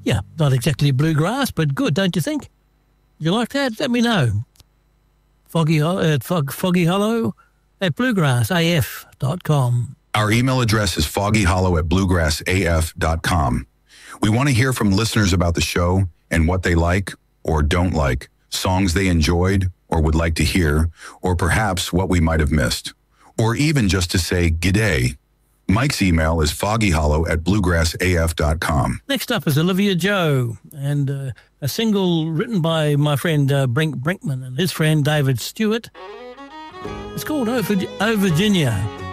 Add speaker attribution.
Speaker 1: Yeah, not exactly bluegrass, but good, don't you think? You like that? Let me know. Foggy Hollow at bluegrassaf.com.
Speaker 2: Our email address is foggyhollow@bluegrassaf.com. We want to hear from listeners about the show and what they like or don't like, songs they enjoyed or would like to hear, or perhaps what we might have missed, or even just to say g'day. Mike's email is foggyhollow@bluegrassaf.com.
Speaker 1: Next up is Olivia Joe, and a single written by my friend Brink Brinkman and his friend David Stewart. It's called Oh Virginia.